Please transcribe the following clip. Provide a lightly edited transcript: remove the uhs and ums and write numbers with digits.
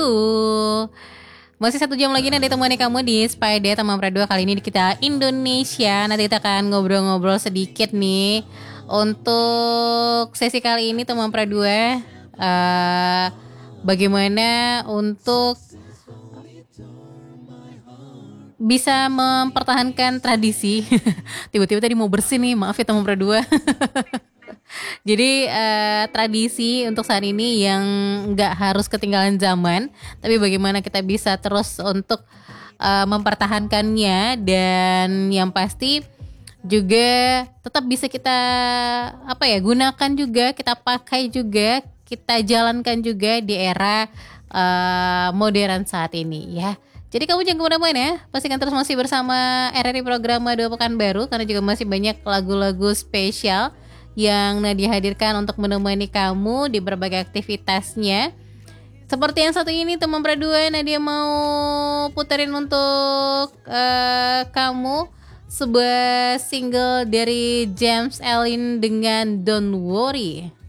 Masih 1 jam lagi nanti temani kamu di Spy Teman Pradua. Kali ini kita Indonesia. Nanti kita akan ngobrol-ngobrol sedikit nih. Untuk sesi kali ini Teman Pradua, bagaimana untuk bisa mempertahankan tradisi. Tiba-tiba tadi mau bersih nih, maaf ya Teman Pradua. Jadi tradisi untuk saat ini yang nggak harus ketinggalan zaman, tapi bagaimana kita bisa terus untuk mempertahankannya, dan yang pasti juga tetap bisa kita gunakan juga, kita pakai juga, kita jalankan juga di era modern saat ini ya. Jadi kamu jangan kemana-mana ya, pastikan terus masih bersama RRI Programa 2 Pekanbaru, karena juga masih banyak lagu-lagu spesial yang Nadia hadirkan untuk menemani kamu di berbagai aktivitasnya. Seperti yang satu ini Teman Pradua, Nadia mau puterin untuk kamu sebuah single dari James Allen dengan Don't Worry.